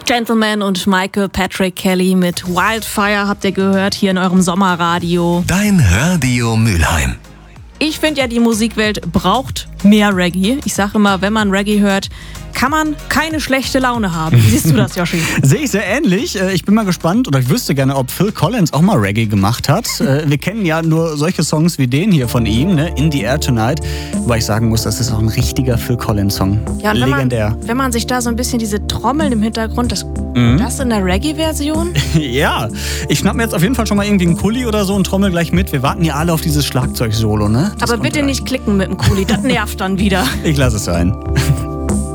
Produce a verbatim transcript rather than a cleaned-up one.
Gentleman und Michael Patrick Kelly mit Wildfire habt ihr gehört hier in eurem Sommerradio. Dein Radio Mülheim. Ich finde ja, die Musikwelt braucht mehr Reggae. Ich sage immer, wenn man Reggae hört, kann man keine schlechte Laune haben. Wie siehst du das, Joshi? Sehe ich sehr ähnlich. Ich bin mal gespannt oder ich wüsste gerne, ob Phil Collins auch mal Reggae gemacht hat. Wir kennen ja nur solche Songs wie den hier von ihm, ne? In the Air Tonight. Wobei ich sagen muss, das ist auch ein richtiger Phil Collins-Song. Ja, und legendär. Wenn man, wenn man sich da so ein bisschen diese Trommeln im Hintergrund, das, mhm. das in der Reggae-Version? Ja, ich schnapp mir jetzt auf jeden Fall schon mal irgendwie einen Kuli oder so und trommel gleich mit. Wir warten ja alle auf dieses Schlagzeug-Solo, ne? Das Aber bitte nicht klicken mit dem Kuli, das nervt dann wieder. Ich lasse es sein.